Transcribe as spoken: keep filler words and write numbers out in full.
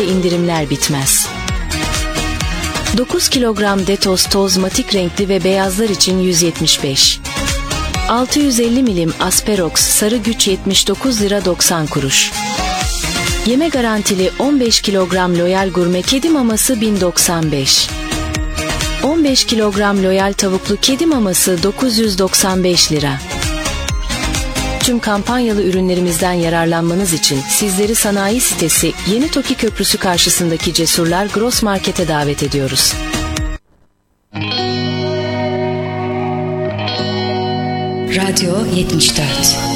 indirimler bitmez. dokuz kilogram Detos tozmatik renkli ve beyazlar için yüz yetmiş beş. altı yüz elli milim Asperox sarı güç yetmiş dokuz lira doksan kuruş. Yeme garantili on beş kilogram Loyal Gurme kedi maması bin doksan beş. on beş kilogram Loyal tavuklu kedi maması dokuz yüz doksan beş lira. Tüm kampanyalı ürünlerimizden yararlanmanız için sizleri sanayi sitesi Yeni Toki Köprüsü karşısındaki Cesurlar Gross Market'e davet ediyoruz. Radyo yetmiş dört